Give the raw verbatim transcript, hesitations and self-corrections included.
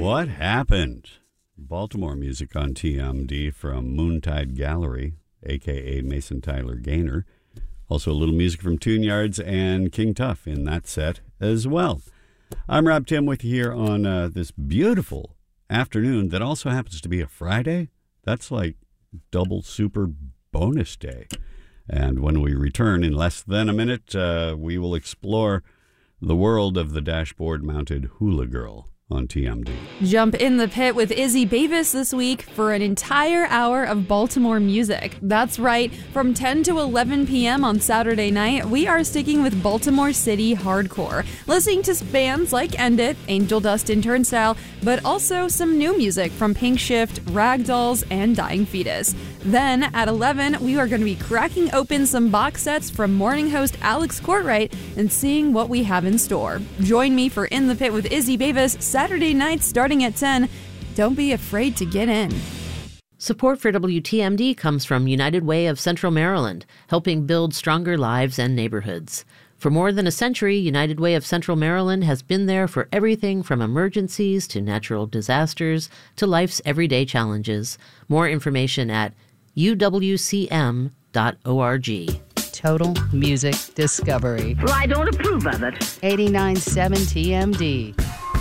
What happened? Baltimore music on T M D from Moontide Gallery, a k a. Mason Tyler Gaynor. Also a little music from Tune Yards and King Tuff in that set as well. I'm Rob Tim with you here on uh, this beautiful afternoon that also happens to be a Friday. That's like double super bonus day. And when we return in less than a minute, uh, we will explore the world of the dashboard-mounted hula girl on T M D. Jump in the pit with Izzy Bavis this week for an entire hour of Baltimore music. That's right, from ten to eleven p.m. on Saturday night, we are sticking with Baltimore City hardcore, listening to bands like End It, Angel Dust and Turnstile, but also some new music from Pink Shift, Ragdolls, and Dying Fetus. Then, at eleven, we are going to be cracking open some box sets from morning host Alex Courtwright and seeing what we have in store. Join me for In the Pit with Izzy Bavis Saturday nights starting at ten. Don't be afraid to get in. Support for W T M D comes from United Way of Central Maryland, helping build stronger lives and neighborhoods. For more than a century, United Way of Central Maryland has been there for everything from emergencies to natural disasters to life's everyday challenges. More information at u w c m dot org. Total Music Discovery. Well, I don't approve of it. eighty-nine point seven T M D.